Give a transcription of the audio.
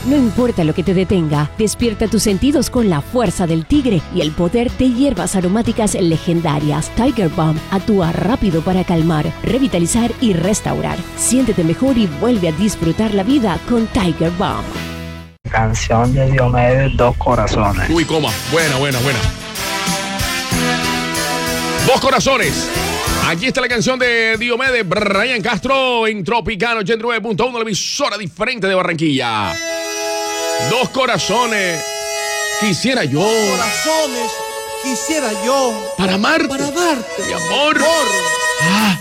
No importa lo que te detenga, despierta tus sentidos con la fuerza del tigre y el poder de hierbas aromáticas legendarias. Tiger Balm actúa rápido para calmar, revitalizar y restaurar. Siéntete mejor y vuelve a disfrutar la vida con Tiger Balm. Canción de Diomedes, Dos Corazones. Uy, coma. Buena. Dos Corazones. Aquí está la canción de Diomedes, Brian Castro en Tropicano 89.1, la emisora diferente de Barranquilla. Dos Corazones. Quisiera yo. Corazones, quisiera yo. Para amarte. Para darte. Mi amor.